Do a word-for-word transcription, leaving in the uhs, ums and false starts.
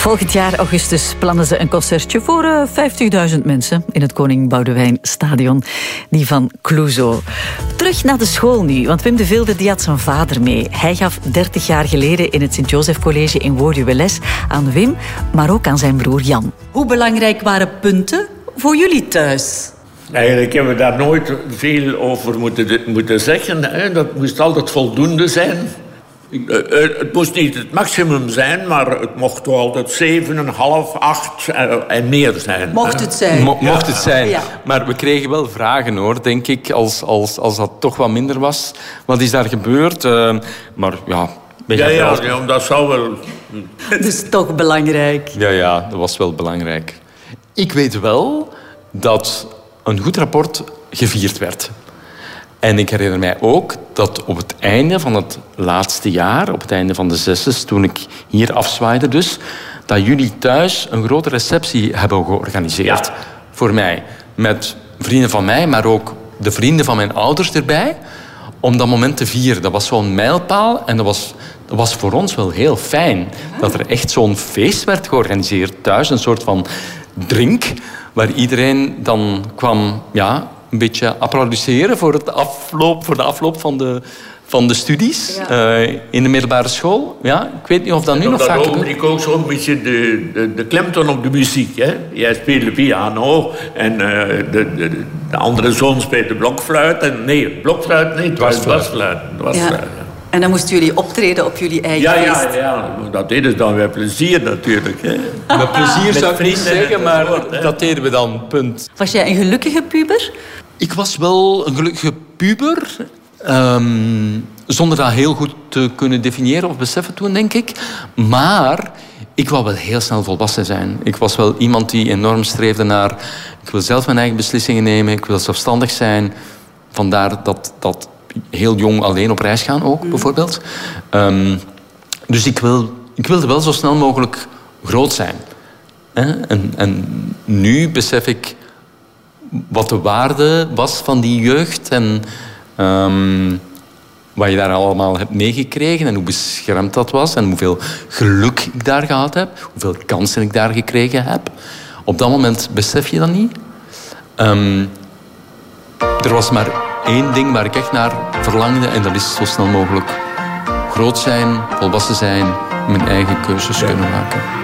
Volgend jaar augustus plannen ze een concertje voor uh, vijftigduizend mensen in het Koning Boudewijn Stadion, die van Clouseau. Terug naar de school nu, want Wim de Vilde die had zijn vader mee. Hij gaf dertig jaar geleden in het Sint-Joseph College in Woluwe les aan Wim, maar ook aan zijn broer Jan. Hoe belangrijk waren punten voor jullie thuis? Eigenlijk hebben we daar nooit veel over moeten, moeten zeggen. Hè. Dat moest altijd voldoende zijn. Het moest niet het maximum zijn, maar het mocht toch altijd zeven komma vijf, acht en meer zijn. Mocht het zijn. Mo- mocht het zijn. Ja. Maar we kregen wel vragen, hoor, denk ik, als, als, als dat toch wat minder was. Wat is daar gebeurd? Uh, maar ja... Ja, ja, ja, dat zou wel... Dus toch belangrijk. Ja, ja, dat was wel belangrijk. Ik weet wel dat een goed rapport gevierd werd. En ik herinner mij ook dat op het einde van het laatste jaar, op het einde van de zesdes, toen ik hier afzwaaide dus, dat jullie thuis een grote receptie hebben georganiseerd. Ja. Voor mij. Met vrienden van mij, maar ook de vrienden van mijn ouders erbij. Om dat moment te vieren. Dat was zo'n mijlpaal en dat was, dat was voor ons wel heel fijn. Dat er echt zo'n feest werd georganiseerd thuis. Een soort van drink, waar iedereen dan kwam... Ja, een beetje applaudisseren voor, het afloop, voor de afloop van de, van de studies ja. uh, in de middelbare school. Ja, ik weet niet of dat nu en nog vaak gebeurt. Ik ook zo'n beetje de, de, de klemtoon op de muziek. Hè? Jij speelt de piano en uh, de, de, de andere zoon speelt de blokfluit. En, nee, blokfluit niet, het was dwarsfluit. Ja. En dan moesten jullie optreden op jullie eigen ja, feest. Ja, ja, dat deden ze dan met plezier natuurlijk. Hè? Met plezier zou ik niet zeggen, maar soort, dat deden we dan, punt. Was jij een gelukkige puber? Ik was wel een gelukkige puber. Um, zonder dat heel goed te kunnen definiëren of beseffen toen, denk ik. Maar ik wou wel heel snel volwassen zijn. Ik was wel iemand die enorm streefde naar... Ik wil zelf mijn eigen beslissingen nemen. Ik wil zelfstandig zijn. Vandaar dat... dat heel jong alleen op reis gaan ook, mm. bijvoorbeeld. Um, dus ik, wil, ik wilde wel zo snel mogelijk groot zijn. Hè? En, en nu besef ik wat de waarde was van die jeugd en um, wat je daar allemaal hebt meegekregen en hoe beschermd dat was en hoeveel geluk ik daar gehad heb, hoeveel kansen ik daar gekregen heb. Op dat moment besef je dat niet. Um, er was maar één ding waar ik echt naar verlangde en dat is zo snel mogelijk groot zijn, volwassen zijn, mijn eigen keuzes kunnen maken.